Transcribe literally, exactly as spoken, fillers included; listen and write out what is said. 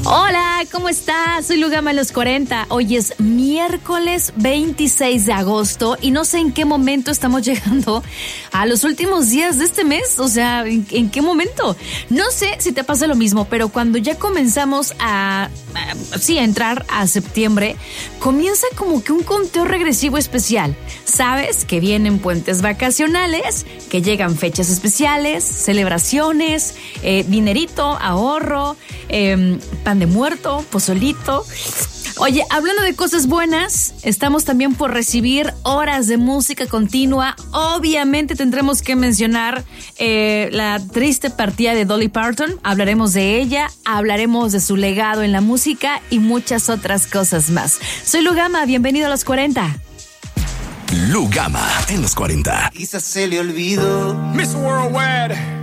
Hola, ¿cómo estás? Soy Lugama en los cuarenta. Hoy es miércoles veintiséis de agosto y no sé en qué momento estamos llegando a los últimos días de este mes. O sea, ¿en, en qué momento? No sé si te pasa lo mismo, pero cuando ya comenzamos a, a, sí, a entrar a septiembre, comienza como que un conteo regresivo especial. Sabes que vienen puentes vacacionales, que llegan fechas especiales, celebraciones, eh, dinerito, ahorro, eh, pan de muerto, pozolito. Oye, hablando de cosas buenas, estamos también por recibir horas de música continua. Obviamente tendremos que mencionar eh, la triste partida de Dolly Parton. Hablaremos de ella, hablaremos de su legado en la música y muchas otras cosas más. Soy Lugama, bienvenido a los cuarenta. Lugama en los cuarenta. Quizás se le olvidó Miss Worldwide